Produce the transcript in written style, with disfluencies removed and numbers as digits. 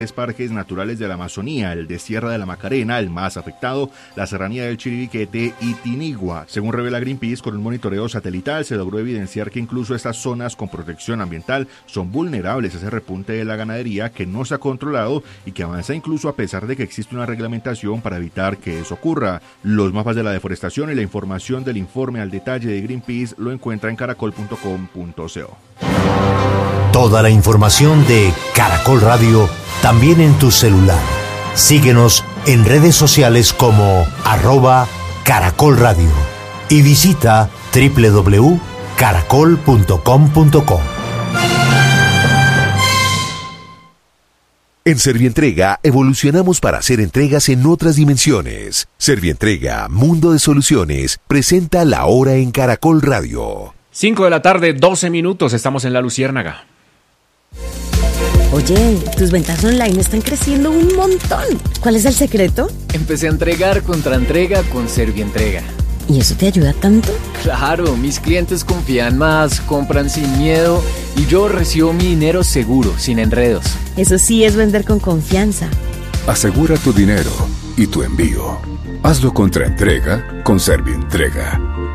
parques naturales de la Amazonía, el de Sierra de la Macarena, el más afectado, la serranía del Chiribiquete y Tinigua. Según revela Greenpeace, con un monitoreo satelital se logró evidenciar que incluso estas zonas con protección ambiental son vulnerables a ese repunte de la ganadería que no se ha controlado y que avanza incluso a pesar de que existe una reglamentación para evitar que eso ocurra. Los mapas de la deforestación y la información del informe al detalle de Greenpeace lo encuentra en caracol.com.co. Toda la información de Caracol Radio también en tu celular. Síguenos en redes sociales como @Caracol Radio y visita www.caracol.com.co. En Servientrega evolucionamos para hacer entregas en otras dimensiones. Servientrega, Mundo de Soluciones, presenta La Hora en Caracol Radio. 5 de la tarde, 12 minutos, estamos en La Luciérnaga. Oye, tus ventas online están creciendo un montón. ¿Cuál es el secreto? Empecé a entregar contra entrega con Servientrega. ¿Y eso te ayuda tanto? Claro, mis clientes confían más, compran sin miedo y yo recibo mi dinero seguro, sin enredos. Eso sí es vender con confianza. Asegura tu dinero y tu envío. Hazlo contra entrega con Servientrega.